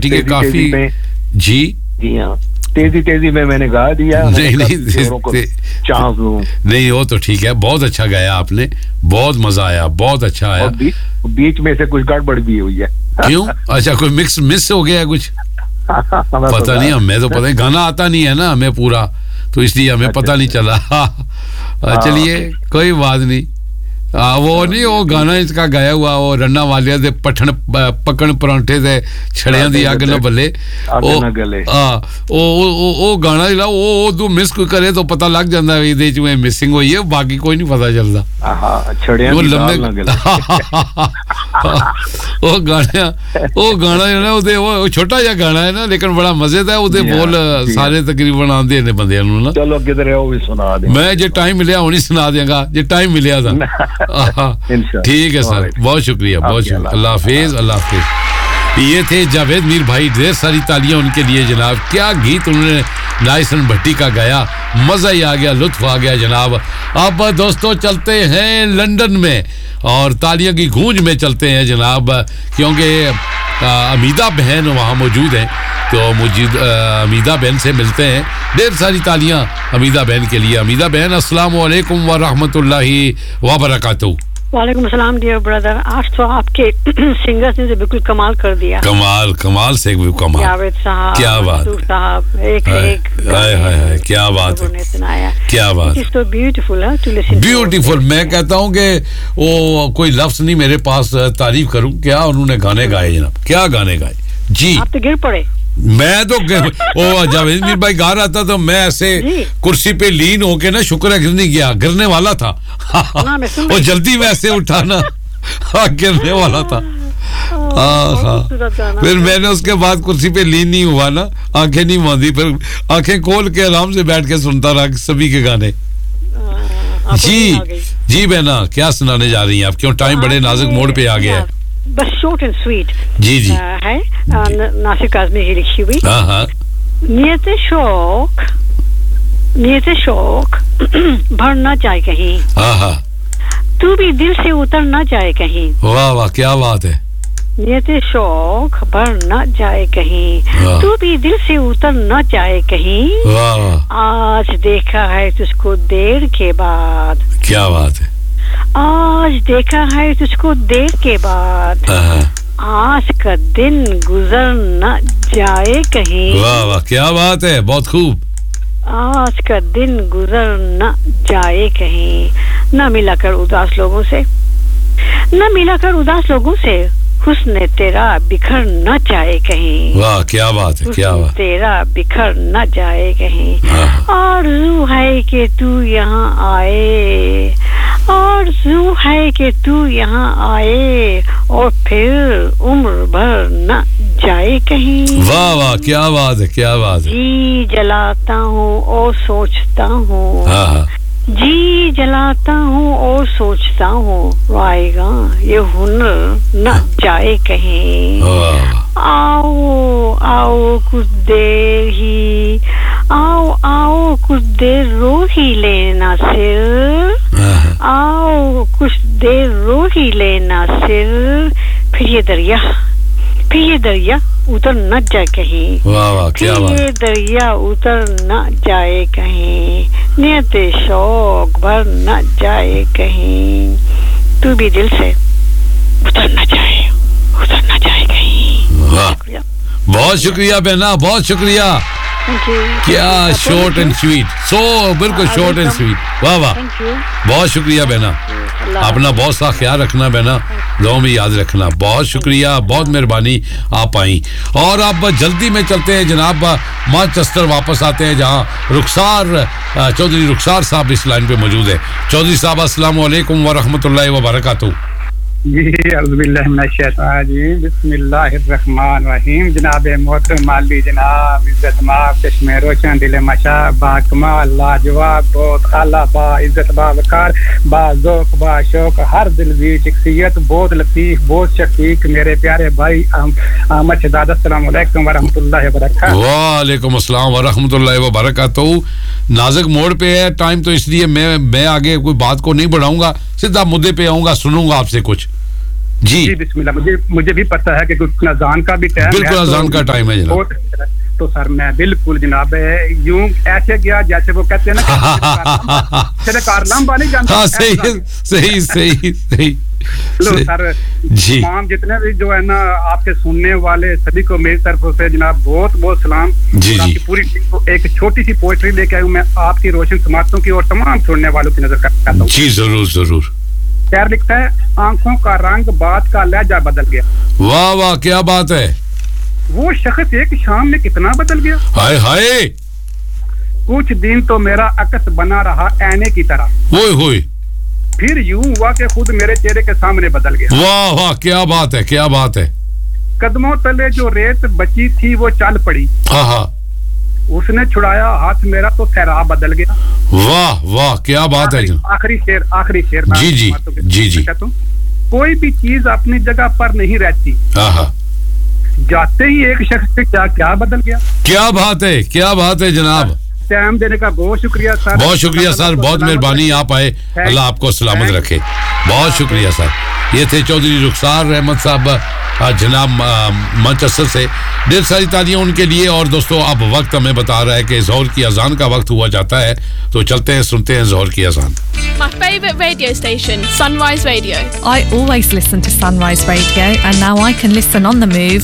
ठीक है काफी जी जी हाँ तेजी में मैंने गा दिया नहीं चांस दूं नहीं वो तो ठीक है बहुत अच्छा गाया आपने बहुत मजा आया बहुत अच्छा आया बीच में से कुछ गड़बड़ भी हुई है क्यों अच्छा कोई मिस हो गया कुछ पता नहीं हमें तो पता है गाना आता नहीं है ना हमें पूरा तो इसलिए हमें पता नहीं चला चलिए कोई बात नहीं वो नहीं वो गाना इसका गाया हुआ वो रन्ना वालिया दे पठन पकड़ परांठे दे छड़ियां दी अग न बल्ले ओ गाना जिला ओ तू मिस कोई करे तो पता लग जांदा है इदे च में मिसिंग होई है बाकी कोई नहीं पता चलदा हां छड़ियां दी दाल न गले ओ गाना है ना ओदे वो छोटा सा गाना है ना लेकिन बड़ा मजेदार ओदे बोल सारे तकरीबन आंदे ने बंदे नु ना चलो किधर है वो भी सुना दे मैं जे टाइम मिलया हुनी सुना देगा जे टाइम मिलया था ठीक है सर बहुत शुक्रिया अल्लाह हाफिज ये थे जावेद मीर भाई ढेर सारी तालियां उनके लिए जनाब क्या गीत उन्होंने नाइसन भट्टी का गाया मजा ही आ गया लुत्फ आ गया जनाब अब दोस्तों चलते हैं लंदन में और तालियों की गूंज में चलते हैं जनाब क्योंकि अमीदा बहन वहाँ मौजूद हैं तो मुझे अमीदा बहन से मिलते हैं ढेर सारी तालियां अमीदा बहन के लिए अमीदा बहन अस्सलाम वालेकुम व रहमतुल्लाहि व बरकातहू वालेकुम अस्सलाम डियर ब्रदर आज तो आपके सिंगर्स ने बिल्कुल कमाल कर दिया कमाल से कमाल जावेद साहब क्या बात साहब एक हाय क्या बात है सुनाया क्या बात इट्स तो ब्यूटीफुल है टू लिसन ब्यूटीफुल मैं कहता हूं कि वो कोई लफ्ज नहीं मेरे पास तारीफ करूं क्या उन्होंने गाने गाए जनाब क्या गाने गाए जी आप तो गिर पड़े मैं तो ओ जावेद मीर भाई गा रहा था तो मैं ऐसे कुर्सी पे लीन होके ना शुक्र है गिरने गया गिरने वाला था वो जल्दी में ऐसे उठाना गिरने वाला था फिर मैंने उसके बाद कुर्सी पे लीन नहीं हुआ ना आंखें नहीं बांधी फिर आंखें खोल के आराम से बैठ के सुनता रहा सभी के गाने जी बहना क्या सुनाने जा रही हैं आप क्यों टाइम बड़े नाजुक मोड़ पे आ गया है बस शॉर्ट एंड स्वीट जी है नासिर काज़मी की लिखी हुई नियत शौक भर ना जाए कहीं तू भी दिल से उतर ना जाए कहीं वाह वाह क्या बात है नियत शौक भर ना जाए कहीं तू भी दिल से उतर ना जाए कहीं वाह आज देखा है तुझको देर के बाद क्या बात है आज देखा है तुझको देर के बाद आज का दिन गुजर न जाए कहीं वाह वाह क्या बात है बहुत खूब आज का दिन गुजर न जाए कहीं न मिला कर उदास लोगों से हुस्न तेरा बिखर न जाए कहीं वाह क्या बात है क्या बात तेरा बिखर न जाए कहीं आरज़ू है कि तू यहाँ आए आरज़ू है कि तू यहाँ आए और फिर उम्र भर न जाए कहीं वाह वाह क्या बात है जी जलाता हूँ और सोचता हूँ जी जलाता हूँ और सोचता हूँ आएगा ये हुनर न जाए कहीं आओ कुछ देर ही आओ कुछ देर रो ही लेना सिर आओ कुछ देर रो ही लेना सिर फिर ये दरिया उतर न जाए कहीं वाह वाह क्या बात ये दरिया उतर न जाए कहीं नियत शौक भर न जाए कहीं तू भी दिल से उतर न जाए कहीं वाह बहुत शुक्रिया बहना बहुत शुक्रिया क्या शॉर्ट एंड स्वीट बिल्कुल शॉर्ट एंड स्वीट वाह वाह बहुत शुक्रिया बहना अपना बहुत सा ख्याल रखना बहना दुआ में याद रखना बहुत शुक्रिया बहुत मेहरबानी आप आई और आप जल्दी में चलते हैं जनाब मैनचेस्टर वापस आते हैं जहां चौधरी रुखसार साहब इस लाइन पे मौजूद है चौधरी साहब अस्सलाम वालेकुम व रहमतुल्लाहि व बरकातहू जी अज़बिल्लाहि मिनश्शैतानिर्रजीम बिस्मिल्लाहिर्रहमानिर्रहीम जनाब मोहतरम माली जनाब इज्जत माब चश्मे रोशन दिल मशा बा कमाल लाजवाब बहुत आला बा इज्जत बा वकार बा ज़ौक़ बा शौक़ हर दिल की शख्सियत बहुत लतीफ़ बहुत शकीक मेरे प्यारे भाई अहमद शहजाद अस्सलाम वालेकुम व रहमतुल्लाहि व बरकातहू वालेकुम अस्सलाम व रहमतुल्लाहि व बरकातहू नाज़ुक मोड़ पे है टाइम तो इसलिए मैं आगे कोई बात को नहीं बढ़ाऊंगा सीधा मुद्दे पे आऊंगा सुनूंगा आपसे कुछ جی बिस्मिल्लाह मुझे भी पता है कि कुछ अजान का भी टाइम है बिल्कुल अजान का टाइम है जनाब तो सर मैं बिल्कुल जनाब यूं ऐसे गया जैसे वो कहते हैं ना तेरे कार लंबा नहीं जानता हां सही लो सर जी तमाम जितने भी जो है ना आपके सुनने वाले सभी को मेरी तरफ से जनाब बहुत बहुत सलाम जी आपकी पूरी टीम को एक छोटी सी पोएट्री लेके आया हूं मैं आपकी रोशन समातों की और तमाम सुनने वालों की नजर करता हूं जी जरूर शेर लिखता है आंखों का रंग बात का लहजा बदल गया वाह वाह क्या बात है वो शख्स एक शाम में कितना बदल गया हाय हाय कुछ दिन तो मेरा अक्स बना रहा ऐने की तरह होए फिर यूं हुआ कि खुद मेरे चेहरे के सामने बदल गया वाह वाह क्या बात है कदमों तले जो रेत बची थी वो चल पड़ी हाँ उसने छुड़ाया हाथ मेरा तो सहरा बदल गया वाह क्या बात है आखिरी शेर जी कोई भी चीज अपनी जगह पर नहीं रहती हाँ जाते ही एक शख्स से क्या बदल गया क्या बात है जनाब टाइम देने का बहुत शुक्रिया सर बहुत मेहरबानी आप आए अल्लाह आपको सलामत रखे बहुत शुक्रिया सर ये थे चौधरी रुखसार रहमत साहब जनाब मैनचेस्टर से ढेर सारी तालियां उनके लिए और दोस्तों अब वक्त हमें बता रहा है कि ज़ोहर की अजान का वक्त हुआ जाता है तो चलते हैं सुनते हैं ज़ोहर की अजान My favourite radio station, Sunrise Radio. I always listen to Sunrise Radio and now I can listen on the move